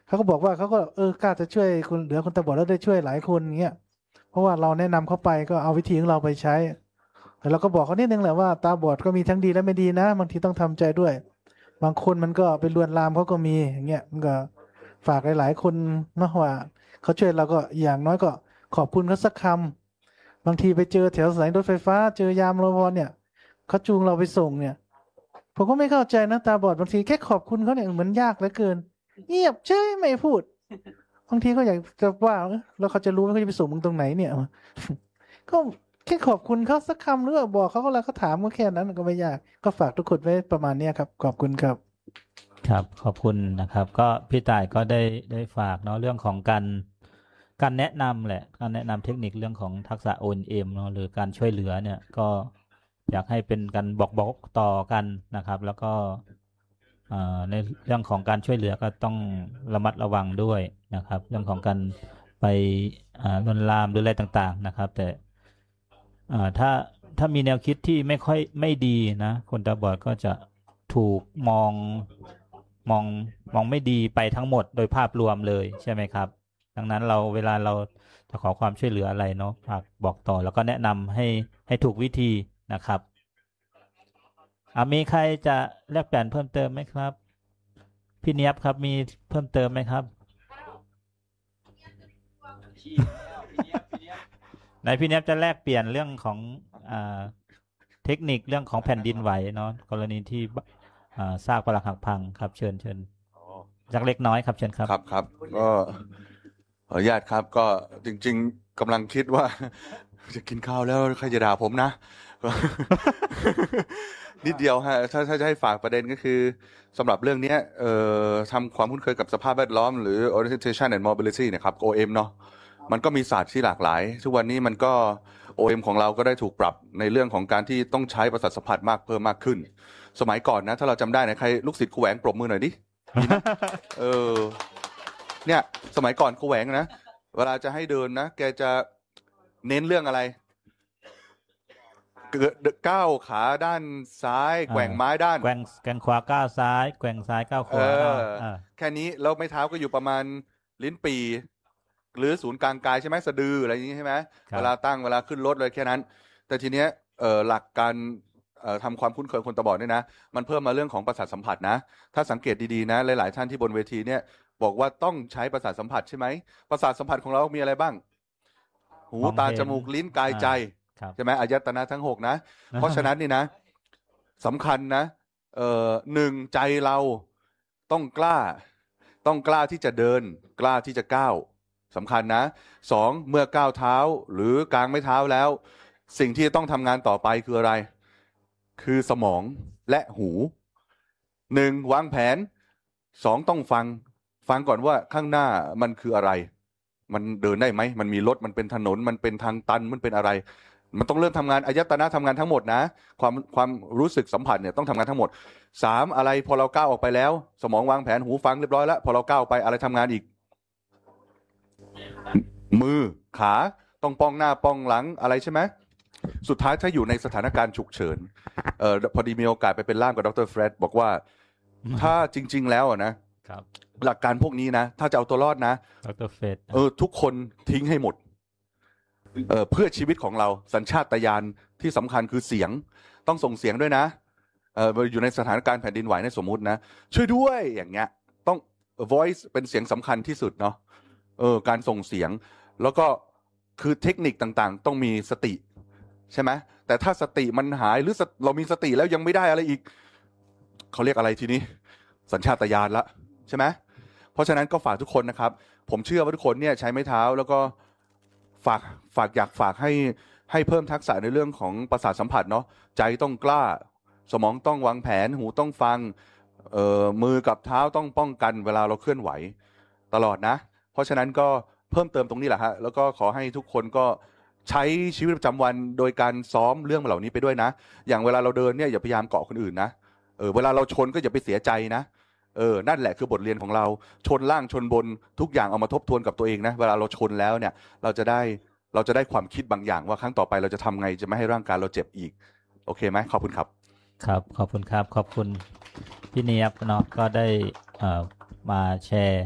เขาก็บอกว่าเขาก็กล้าจะช่วยคนเหลือคนตาบอดแล้วได้ช่วยหลายคนอย่างเงี้ยเพราะว่าเราแนะนำเขาไปก็เอาวิธีของเราไปใช้แต่เราก็บอกเขานิดนึงแหละว่าตาบอดก็มีทั้งดีและไม่ดีนะบางทีต้องทำใจด้วยบางคนมันก็ไปลวนลามเขาก็มีอย่างเงี้ยมันก็ฝากหลายๆคนเนาะว่าเขาช่วยเราก็อย่างน้อยก็ขอบคุณเขาสักคำบางทีไปเจอแถวสถานีรถไฟฟ้าเจอยามรปภเนี่ยเขาจูงเราไปส่งเนี่ยผมก็ไม่เข้าใจนะตาบอดบางทีแค่ขอบคุณเขาเนี่ยเหมือนยากเหลือเกินเงียบเฉยไม่พูดบางทีก็อยากจะว่าแล้วเขาจะรู้ไหมเขาจะไปส่งมึงตรงไหนเนี่ยก็แค่ขอบคุณเขาสักคำหรือว่าบอกเขาก็แล้วเขาถามก็แค่นั้นก็ไม่ยากก็ฝากทุกคนไว้ประมาณเนี้ยครับขอบคุณครับครับขอบคุณนะครับก็พี่ต่ายก็ได้ฝากเนาะเรื่องของการแนะนำแหละการแนะนำเทคนิคเรื่องของทักษะ O&M เนาะหรือการช่วยเหลือเนี่ยก็อยากให้เป็นการบอกต่อกันนะครับแล้วก็ในเรื่องของการช่วยเหลือก็ต้องระมัดระวังด้วยนะครับเรื่องของการไปลวนลามหรืออะไรต่างๆนะครับแต่ถ้ามีแนวคิดที่ไม่ดีนะคนตาบอดก็จะถูกมองมองไม่ดีไปทั้งหมดโดยภาพรวมเลยใช่ไหมครับดังนั้นเวลาเราจะขอความช่วยเหลืออะไรเนาะฝากบอกต่อแล้วก็แนะนำให้ถูกวิธีนะครับมีใครจะแลกเปลี่ยนเพิ่มเติมไหมครับพี่เนียบครับมีเพิ่มเติมไหมครับไหนพี่เนียบจะแลกเปลี่ยนเรื่องของเทคนิคเรื่องของแผ่นดินไหวเนาะกรณีที่ซากปรักหักพังครับเชิญจากเล็กน้อยครับเชิญครับครับก็ขออนุญาตครับก็จริงๆกำลังคิดว่าจะกินข้าวแล้วใครจะด่าผมนะนิดเดียวฮะถ้าจะให้ฝากประเด็นก็คือสำหรับเรื่องนี้ทำความคุ้นเคยกับสภาพแวดล้อมหรือ orientation and mobility นะครับ OM เนาะมันก็มีศาสตร์ที่หลากหลายทุกวันนี้มันก็ OM ของเราก็ได้ถูกปรับในเรื่องของการที่ต้องใช้ประสาทสัมผัสเพิ่มมากขึ้นสมัยก่อนนะถ้าเราจำได้นะใครลูกศิษย์ครูแหวงปรบมือหน่อยดิเนี่ยสมัยก่อนครูแหวงนะเวลาจะให้เดินนะแกจะเน้นเรื่องอะไรก้าวขาด้านซ้ายแกว่งไม้ด้านแกว่งขวาก้าวซ้ายแกว่งซ้ายก้าวขวาแค่นี้แล้วไม้เท้าก็อยู่ประมาณลิ้นปี่หรือศูนย์กลางกายใช่ไหมสะดืออะไรอย่างนี้ใช่ไหมเวลาตั้งเวลาขึ้นรถเลยแค่นั้นแต่ทีเนี้ยหลักการทำความคุ้นเคยคนตาบอดเนี่ยนะมันเพิ่มมาเรื่องของประสาทสัมผัสนะถ้าสังเกตดีๆนะหลายๆท่านที่บนเวทีเนี่ยบอกว่าต้องใช้ประสาทสัมผัสใช่ไหมประสาทสัมผัสของเรามีอะไรบ้างหูตาจมูกลิ้นกายใจใช่ไหมอายตนะทั้ง6นะเพราะฉะนั้นนี่นะสำคัญนะหนึ่งใจเราต้องกล้าที่จะเดินกล้าที่จะก้าวสำคัญนะ2เมื่อก้าวเท้าหรือกางไม้เท้าแล้วสิ่งที่ต้องทำงานต่อไปคืออะไรคือสมองและหู1วางแผน2ต้องฟังก่อนว่าข้างหน้ามันคืออะไรมันเดินได้ไหมมันมีรถมันเป็นถนนมันเป็นทางตันมันเป็นอะไรมันต้องเริ่มทำงานอายตนะทำงานทั้งหมดนะความรู้สึกสัมผัสเนี่ยต้องทำงานทั้งหมด3อะไรพอเราก้าวออกไปแล้วสมองวางแผนหูฟังเรียบร้อยแล้วพอเราก้าวไปอะไรทำงานอีกมือขาต้องป้องหน้าป้องหลังอะไรใช่ไหมสุดท้ายถ้าอยู่ในสถานการณ์ฉุกเฉินพอดีมีโอกาสไปเป็นล่ามกับดร.เฟร็ดบอกว่าถ้าจริงๆแล้วนะครับหลักการพวกนี้นะถ้าจะเอาตัวรอดนะดร.เฟร็ดทุกคนทิ้งให้หมดเพื่อชีวิตของเราสัญชาตญาณที่สำคัญคือเสียงต้องส่งเสียงด้วยนะอยู่ในสถานการณ์แผ่นดินไหวในสมมุตินะช่วยด้วยอย่างเงี้ยต้อง voice เป็นเสียงสำคัญที่สุดเนาะการส่งเสียงแล้วก็คือเทคนิคต่างๆต้องมีสติใช่ไหมแต่ถ้าสติมันหายหรือเรามีสติแล้วยังไม่ได้อะไรอีกเขาเรียกอะไรทีนี้สัญชาตญาณละใช่ไหมเพราะฉะนั้นก็ฝากทุกคนนะครับผมเชื่อว่าทุกคนเนี่ยใช้ไม้เท้าแล้วก็อยากฝากให้เพิ่มทักษะในเรื่องของประสาทสัมผัสเนาะใจต้องกล้าสมองต้องวางแผนหูต้องฟังมือกับเท้าต้องป้องกันเวลาเราเคลื่อนไหวตลอดนะเพราะฉะนั้นก็เพิ่มเติมตรงนี้แหละฮะแล้วก็ขอให้ทุกคนก็ใช้ชีวิตประจำวันโดยการซ้อมเรื่องเหล่านี้ไปด้วยนะอย่างเวลาเราเดินเนี่ยอย่าพยายามเกาะคนอื่นนะเวลาเราชนก็อย่าไปเสียใจนะนั่นแหละคือบทเรียนของเราชนล่างชนบนทุกอย่างเอามาทบทวนกับตัวเองนะเวลาเราชนแล้วเนี่ยเราจะได้ความคิดบางอย่างว่าครั้งต่อไปเราจะทำไงจะไม่ให้ร่างกายเราเจ็บอีกโอเคไหมขอบคุณครับครับขอบคุณครับขอบคุณพี่เนียบเนาะก็ได้มาแชร์